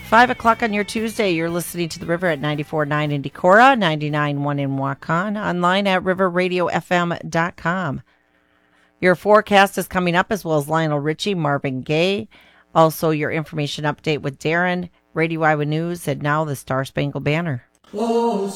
5 o'clock on your Tuesday. You're listening to The River at 94.9 in Decorah, 99.1 in Waukon, online at riverradiofm.com. Your forecast is coming up, as well as Lionel Richie, Marvin Gaye. Also, your information update with Darren, Radio Iowa News, and now the Star Spangled Banner. Oh,